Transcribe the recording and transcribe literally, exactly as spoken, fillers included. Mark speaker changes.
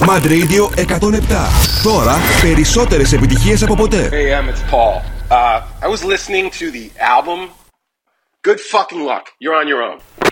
Speaker 1: Mad Radio εκατόν επτά. Τώρα περισσότερες επιτυχίες από ποτέ.
Speaker 2: Hey, um, it's Paul. Uh, I was listening to the album. Good fucking luck. You're on your own.